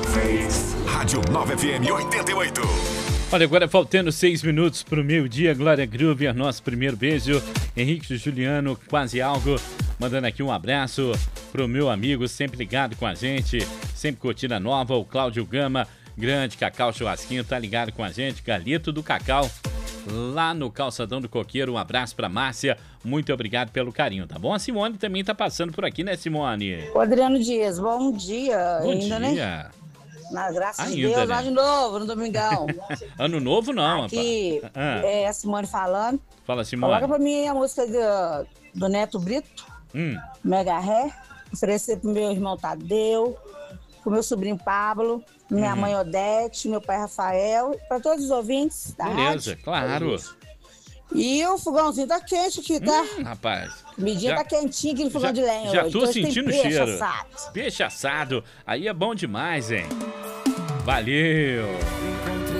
Rádio 9 FM 88. Olha, agora faltando 6 minutos para o meio-dia, Glória Groover, nosso primeiro beijo. Henrique Juliano, quase algo, mandando aqui um abraço pro meu amigo, sempre ligado com a gente, sempre curtindo a nova, o Cláudio Gama, grande Cacau Churrasquinho, tá ligado com a gente, Galito do Cacau, lá no Calçadão do Coqueiro. Um abraço pra Márcia, muito obrigado pelo carinho, tá bom? A Simone também tá passando por aqui, né, Simone? O Adriano Dias, bom dia. Bom ainda, dia. Né? Na graça de Ainda, Deus, né? ano novo, no domingão. Ano novo não, Aqui rapaz. é a Simone falando. Fala, Simone. Coloca pra mim a música do Neto Brito, Mega Ré. Oferecer pro meu irmão Tadeu, pro meu sobrinho Pablo, minha mãe Odete, meu pai Rafael, pra todos os ouvintes da Beleza, rádio. claro. E o fogãozinho tá quente aqui, tá? Rapaz. Medinha tá quentinho aquele fogão de lenha. Já hoje. tô Hoje tem sentindo o peixe cheiro. assado. Peixe assado. Aí é bom demais, hein? Valeu.